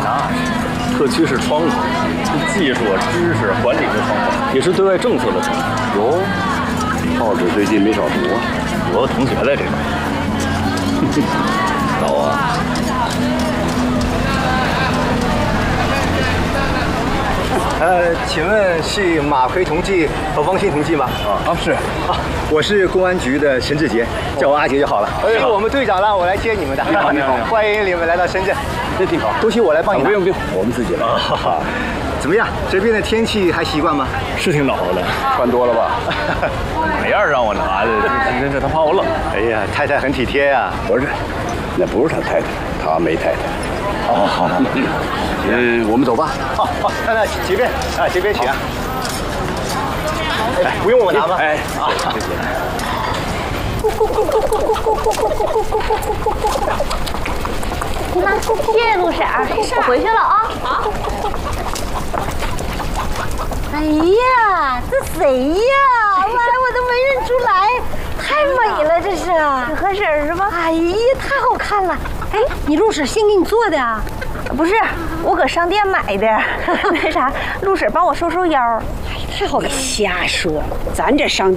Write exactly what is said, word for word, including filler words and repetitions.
那是，特区是窗口，技术、知识、管理的窗口，也是对外政策的窗口。 哟，报纸最近没少读啊。 我有同学在这边。 早啊。 呃，请问是马奎同济和汪鑫同济吗？ 啊啊是啊，我是公安局的陈志杰，叫我阿杰就好了。是我们队长让我来接你们的。 你好，你好， 欢迎你们来到深圳。 这挺好， 东西我来帮你拿。 不用不用， 我们自己来。 怎么样？这边的天气还习惯吗？ 是挺暖和的， 穿多了吧？ 哪样让我拿的？真是他怕我冷。 哎呀，太太很体贴呀。 不是，那不是他太太，他没太太。 哦，好的。 嗯，我们走吧。 好，好，那那随便啊，随便请啊。哎，不用我拿吗？ 哎， 啊， 谢谢。 那谢谢陆婶儿，我回去了啊。好。哎呀，这谁呀？妈呀，我都没认出来，太美了，这是。何婶儿是吧？哎呀，太好看了。哎，你陆婶新给你做的啊？不是，我搁商店买的。那啥，陆婶帮我收收腰。哎，太好看了。 瞎说，咱这商店。